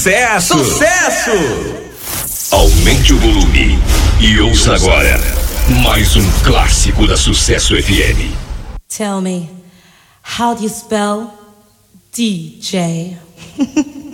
Sucesso! Sucesso! Aumente o volume e ouça agora mais um clássico da Sucesso FM. Tell me, how do you spell DJ?